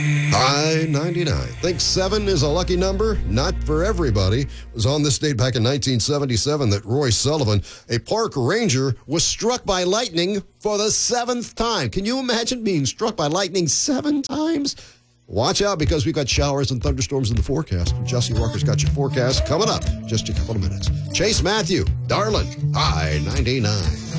I-99. Think 7 is a lucky number? Not for everybody. It was on this date back in 1977 that Roy Sullivan, a park ranger, was struck by lightning for the 7th time. Can you imagine being struck by lightning 7 times? Watch out, because we've got showers and thunderstorms in the forecast. Jesse Walker's got your forecast coming up just a couple of minutes. Chase Matthew, Darlin, I-99.